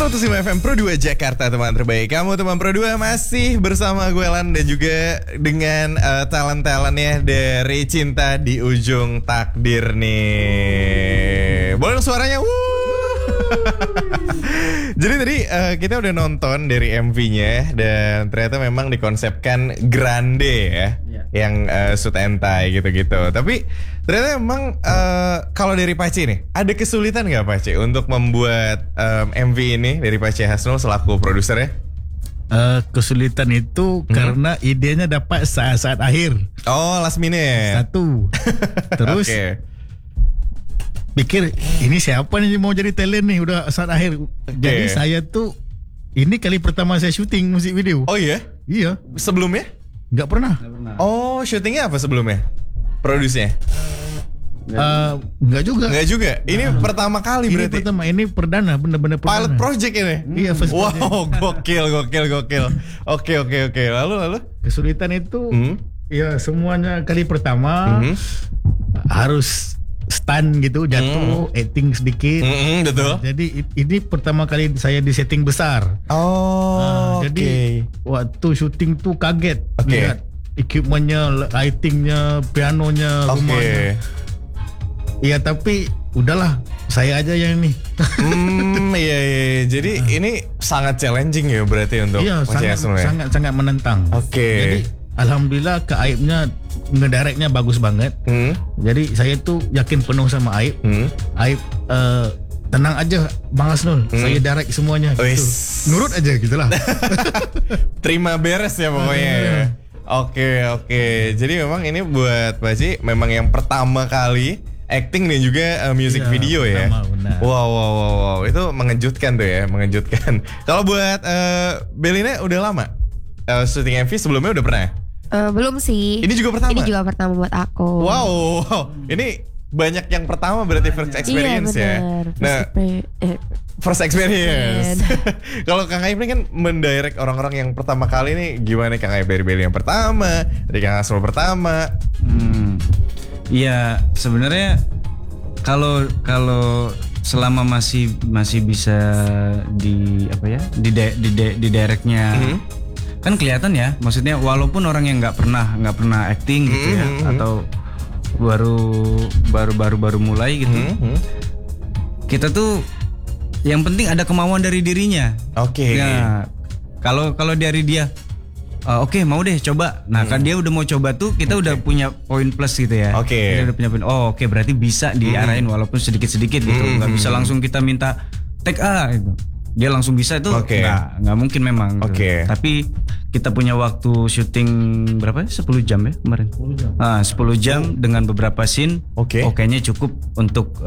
105 FM Pro 2 Jakarta, teman terbaik. Kamu teman Pro 2 masih bersama gue Lan dan juga dengan talent-talentnya dari Cinta di Ujung Takdir nih. Boleh suaranya? Jadi tadi kita udah nonton dari MV-nya dan ternyata memang dikonsepkan grande ya. Yang suit and tie gitu-gitu. Tapi ternyata memang kalau dari Pace nih, ada kesulitan nggak Pace untuk membuat MV ini dari Pace Hasnul selaku produsernya? Kesulitan itu karena idenya dapat saat-saat akhir. Oh, last minute. Satu. Terus pikir ini siapa nih mau jadi talent nih udah saat akhir. Jadi saya tuh ini kali pertama saya syuting musik video. Oh iya? Iya. Sebelumnya? Nggak pernah. Oh, syutingnya apa sebelumnya? Produsnya? Nggak juga. Nggak juga. Ini pertama kali Ini berarti. pertama, ini perdana, benar-benar perdana. Pilot project ini. Iya, first project. Wow, gokil. Oke. Lalu? Kesulitan itu ya semuanya kali pertama harus stand gitu, jatuh, acting sedikit. Betul. Jadi ini pertama kali saya di setting besar. Oh, jadi waktu syuting tuh kaget lihat equipmentnya, lightingnya, pianonya, rumahnya. Iya tapi udahlah, saya aja yang ini. Iya. Jadi ini sangat challenging ya berarti untuk sangat menentang. Jadi alhamdulillah ke Aibnya ngedirectnya bagus banget. Jadi saya tuh yakin penuh sama Aib. Aib tenang aja Bang Hasnul, saya direct semuanya gitu. Nurut aja gitulah. Terima beres ya pokoknya. Oke. Jadi memang ini buat Pace memang yang pertama kali acting dan juga music video ya. Benar. Wow, itu mengejutkan tuh ya, mengejutkan. Kalau buat Belina udah lama syuting MV sebelumnya udah pernah? Belum sih. Ini juga pertama? Ini juga pertama buat aku. Wow. Ini banyak yang pertama berarti first experience ya. Nah, first experience. Kalau Kang Aib ini kan mendirect orang-orang yang pertama kali nih, gimana Kang Aib dari Beli yang pertama, dari Kang Hasnul pertama? Iya, sebenarnya kalau selama masih bisa di apa ya, di directnya kan kelihatan ya, maksudnya walaupun orang yang nggak pernah acting gitu ya, atau baru mulai gitu, kita tuh yang penting ada kemauan dari dirinya. Nah, kalau dari dia oke, mau deh coba. Nah, kan dia udah mau coba tuh, kita udah punya poin plus gitu ya. Kita udah punya poin. Oke, berarti bisa diarahin walaupun sedikit-sedikit gitu. Nggak bisa langsung kita minta take A gitu. Dia langsung bisa itu nggak mungkin memang. Gitu. Tapi kita punya waktu syuting berapa ya? 10 jam ya kemarin. 10 jam dengan beberapa scene. Kayaknya cukup untuk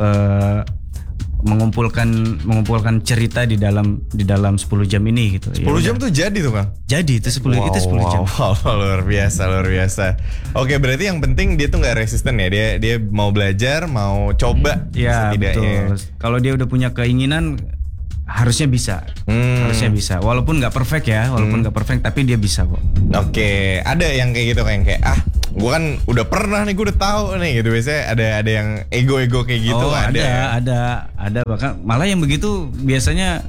mengumpulkan cerita di dalam 10 jam ini gitu. 10 jam tuh jadi tuh Kang? Jadi itu 10 jam. Wow, luar biasa. Oke, berarti yang penting dia tuh nggak resisten ya. Dia mau belajar, mau coba. Ya betul. Kalau dia udah punya keinginan, harusnya bisa. Walaupun nggak perfect ya, tapi dia bisa kok. Oke, ada yang kayak gitu, kayak gue kan udah pernah nih, gue udah tahu nih gitu. Biasanya ada yang ego kayak gitu. Ada bahkan malah yang begitu biasanya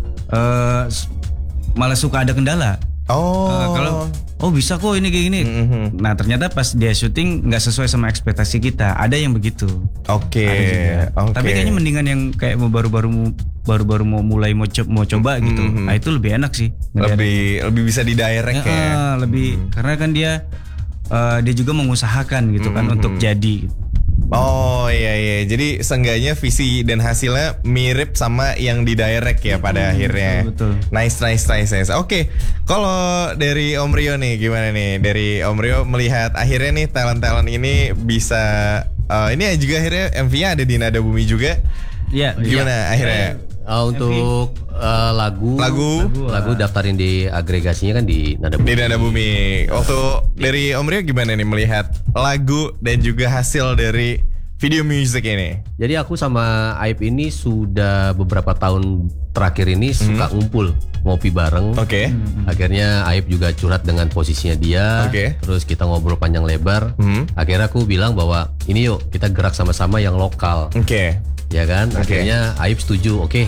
malah suka ada kendala. Kalau bisa kok ini kayak gini. Nah ternyata pas dia syuting nggak sesuai sama ekspektasi kita. Ada yang begitu. Tapi kayaknya mendingan yang kayak baru mau mulai mau coba gitu. Nah itu lebih enak sih. Lebih bisa didirect ya. Lebih karena kan dia juga mengusahakan gitu kan untuk jadi. Oh iya. Jadi seenggaknya visi dan hasilnya mirip sama yang di direct ya pada akhirnya. Betul. Nice. Oke, kalau dari Om Rio nih gimana nih? Dari Om Rio melihat akhirnya nih talent ini bisa ini juga akhirnya MV-nya ada di Nada Bumi juga. Iya. Gimana akhirnya? Untuk lagu daftarin di agregasinya kan di Nada Bumi. Di Nada Bumi. Waktu dari Om Rio gimana nih melihat lagu dan juga hasil dari video music ini? Jadi aku sama Aib ini sudah beberapa tahun terakhir ini suka ngumpul ngopi bareng. Akhirnya Aib juga curhat dengan posisinya dia. Terus kita ngobrol panjang lebar. Akhirnya aku bilang bahwa ini yuk kita gerak sama-sama yang lokal. Ya kan? Akhirnya Aib setuju.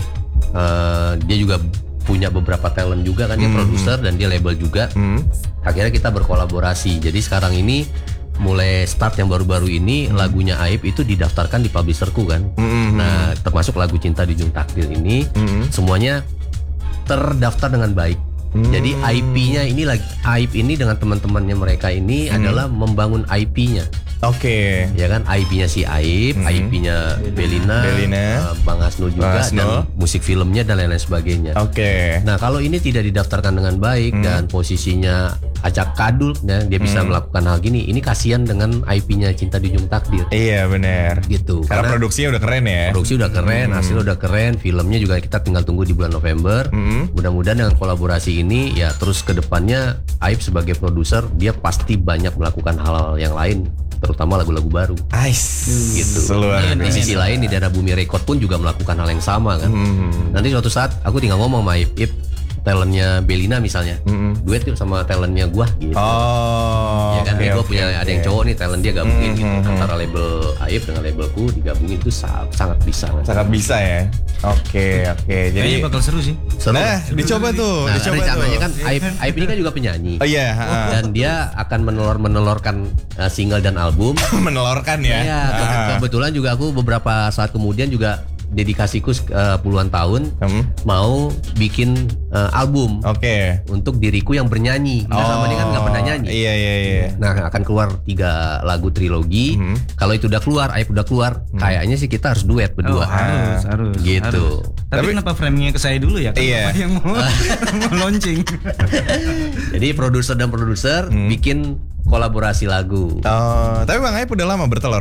dia juga punya beberapa talent juga kan, dia produser dan dia label juga. Akhirnya kita berkolaborasi. Jadi sekarang ini mulai start yang baru-baru ini lagunya Aib itu didaftarkan di publisherku kan. Nah, termasuk lagu Cinta di Ujung Takdir ini semuanya terdaftar dengan baik. Jadi IP-nya ini Aib ini dengan teman-temannya mereka ini adalah membangun IP-nya. Oke. Ya kan, IP-nya si Aib, IP-nya Belina, Bang Hasnul juga, dan musik filmnya dan lain-lain sebagainya. Oke. Nah, kalau ini tidak didaftarkan dengan baik dan posisinya acak kadul, ya, dia bisa melakukan hal gini. Ini kasihan dengan IP-nya Cinta di Ujung Takdir. Iya benar. Gitu. Karena produksinya udah keren ya. Produksi udah keren, hasil udah keren, filmnya juga kita tinggal tunggu di bulan November. Mudah-mudahan dengan kolaborasi ini ya terus ke depannya Aib sebagai produser dia pasti banyak melakukan hal-hal yang lain, terutama lagu-lagu baru. Gitu. Dan di sisi lain di Dana Bumi Record pun juga melakukan hal yang sama kan. Nanti suatu saat aku tinggal ngomong sama Ip, talentnya Belina misalnya, duet yuk sama talentnya gua gitu. Ya kan, gua punya ada yang cowok nih, talent dia gabungin gitu. Antara label Aib dengan labelku digabungin itu sangat bisa. Sangat bisa ya. Oke. Jadi bakal seru sih. Nah, dicoba tuh. Rencananya kan Aib ini kan juga penyanyi. Oh iya. Dan dia akan menelorkan single dan album. Menelorkan ya. Iya, kebetulan juga aku beberapa saat kemudian juga dedikasiku puluhan tahun mau bikin album. Untuk diriku yang bernyanyi. Kita sama dia kan nggak pernah nyanyi. Iya. Nah, akan keluar 3 lagu trilogi. Kalau itu udah keluar, Aib udah keluar, kayaknya sih kita harus duet berdua. Harus. Gitu. Tapi kenapa framingnya ke saya dulu ya? Kenapa yang mau launching? Jadi produser dan produser bikin kolaborasi lagu. Tapi Bang Aib udah lama bertelur.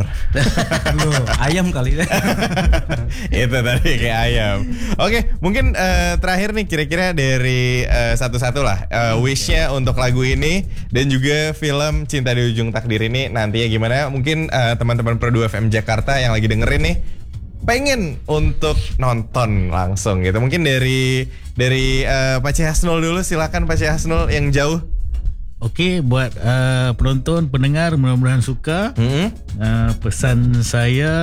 Ayam kali ya. Itu tadi kayak ayam. Oke, mungkin terakhir nih kira-kira dari satu-satu lah wish-nya untuk lagu ini dan juga film Cinta di Ujung Takdir ini nantinya gimana? Mungkin teman-teman Pro 2 FM Jakarta yang lagi dengerin nih pengen untuk nonton langsung gitu. Mungkin dari Pak Hasnul dulu, silakan Pak Hasnul yang jauh. Oke, buat penonton, pendengar mudah-mudahan suka. Pesan saya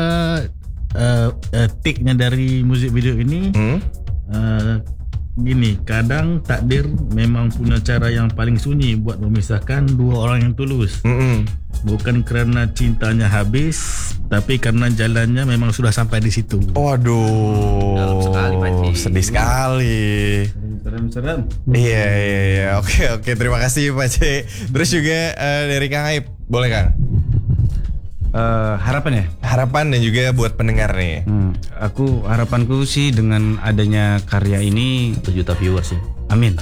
take-nya dari musik video ini gini, kadang takdir memang punya cara yang paling sunyi buat memisahkan dua orang yang tulus. Bukan kerana cintanya habis, tapi karena jalannya memang sudah sampai di situ. Waduh, dalam sekali, Panji. Sedih sekali. Serem. Iya. Oke. Terima kasih Pak C. Terus juga dari Kang Aib, boleh Kang? Harapan ya? Harapan dan juga buat pendengar nih. Harapanku sih dengan adanya karya ini 1 juta viewers ya. Amin.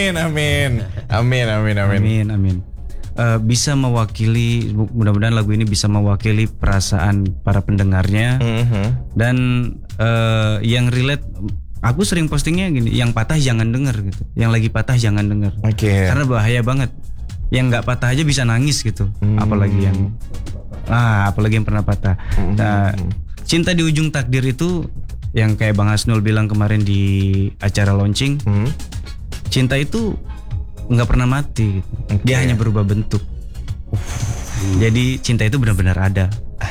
Bisa mewakili, mudah-mudahan lagu ini bisa mewakili perasaan para pendengarnya. Dan yang relate, aku sering postingnya gini, yang patah jangan denger gitu, yang lagi patah jangan denger. Karena bahaya banget. Yang nggak patah aja bisa nangis gitu, apalagi yang pernah patah. Nah, Cinta di Ujung Takdir itu yang kayak Bang Hasnul bilang kemarin di acara launching, cinta itu nggak pernah mati gitu. Dia hanya berubah bentuk. Jadi cinta itu benar-benar ada.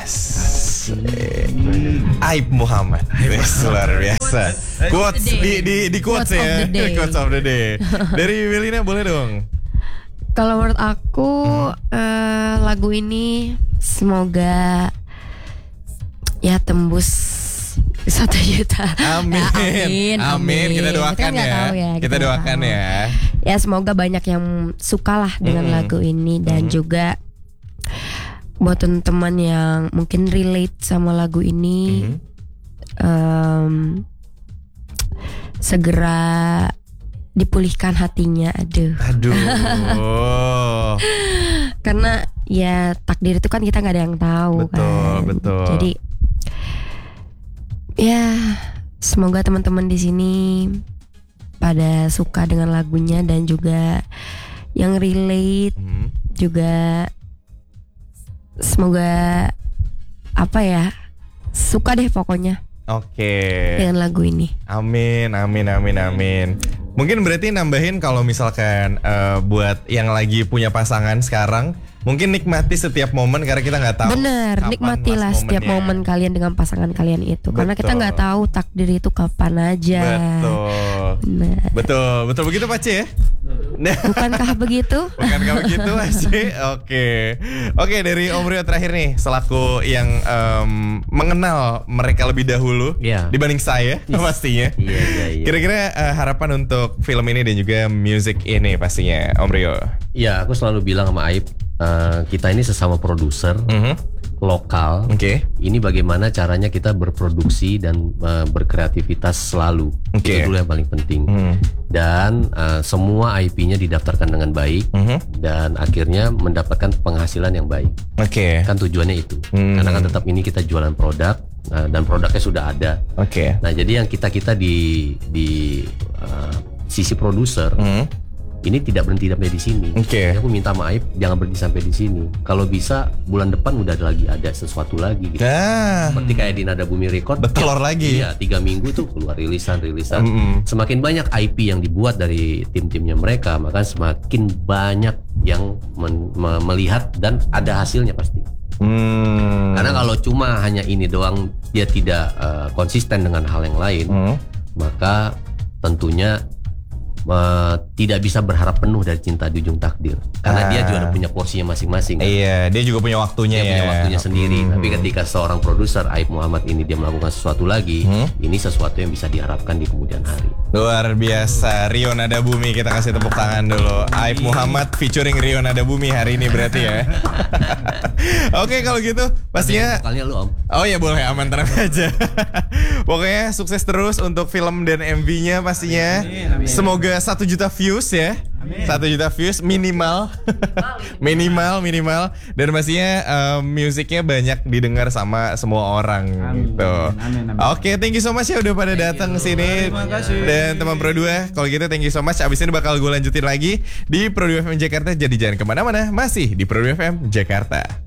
Aib Muhammad. Luar biasa. Quotes di quotes ya. Quotes of the day. Dari Belina boleh dong. Kalau menurut aku lagu ini semoga ya tembus 1 juta. Amin. Kita doakan Kita doakan ya. Ya semoga banyak yang suka lah dengan lagu ini dan juga buat teman-teman yang mungkin relate sama lagu ini segera dipulihkan hatinya. Aduh. Karena ya takdir itu kan kita nggak ada yang tahu. Betul. Jadi ya semoga teman-teman di sini pada suka dengan lagunya dan juga yang relate juga semoga suka deh pokoknya. Dengan lagu ini. Amin. Mungkin berarti nambahin kalau misalkan buat yang lagi punya pasangan sekarang mungkin nikmati setiap momen karena kita nggak tahu. Bener, nikmatilah setiap momen kalian dengan pasangan kalian itu. Betul. Karena kita nggak tahu takdir itu kapan aja. Betul begitu Pak C ya? Bukankah begitu? Bukankah begitu Pak C? Oke, dari Om Rio terakhir nih, selaku yang mengenal mereka lebih dahulu dibanding saya pastinya. Kira-kira harapan untuk film ini dan juga music ini pastinya Om Rio. Iya, aku selalu bilang sama Aib, kita ini sesama produser lokal. Ini bagaimana caranya kita berproduksi dan berkreativitas selalu. Itu dulu yang paling penting. Dan semua IP-nya didaftarkan dengan baik dan akhirnya mendapatkan penghasilan yang baik. Kan tujuannya itu. Karena kan tetap ini kita jualan produk dan produknya sudah ada. Nah, jadi yang kita di sisi produser ini tidak berhenti sampai di sini. Aku minta maaf, jangan berhenti sampai di sini. Kalau bisa bulan depan udah ada sesuatu lagi gitu. Seperti kayak di Nada Bumi Record, bertelur lagi. Iya, 3 minggu tuh keluar rilisan. Semakin banyak IP yang dibuat dari tim-timnya mereka, maka semakin banyak yang melihat dan ada hasilnya pasti. Karena kalau cuma hanya ini doang, dia tidak konsisten dengan hal yang lain, maka tentunya tidak bisa berharap penuh dari Cinta di Ujung Takdir, karena dia juga punya porsinya masing-masing. Iya, dia juga punya waktunya. Dia punya waktunya sendiri. Tapi ketika seorang produser Aib Muhammad ini dia melakukan sesuatu lagi, ini sesuatu yang bisa diharapkan di kemudian hari. Luar biasa, Rio Nada Bumi, kita kasih tepuk tangan dulu. Aib Muhammad featuring Rio Nada Bumi hari ini berarti ya. Oke, kalau gitu pastinya. Vokalnya lu, Om. Oh ya boleh, aman, tenang aja. Pokoknya sukses terus untuk film dan MV-nya pastinya. Amin. Semoga 1 juta views ya. Amin. 1 juta views minimal. minimal. Dan pastinya musiknya banyak didengar sama semua orang. Gitu. Amin. Oke, thank you so much ya udah pada datang ke sini. Terima kasih. Dan teman Pro 2, kalau gitu thank you so much. Abis ini bakal gue lanjutin lagi di Pro 2 FM Jakarta. Jadi jangan kemana-mana, masih di Pro 2 FM Jakarta.